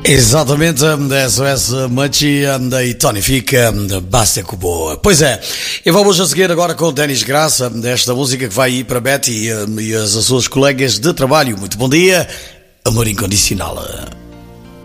Exatamente, SOS Machi e Tony Fica, Basta Cubo. Pois é, e vamos a seguir agora com o Denis Graça, desta música que vai ir para Betty e as suas colegas de trabalho. Muito bom dia, amor incondicional.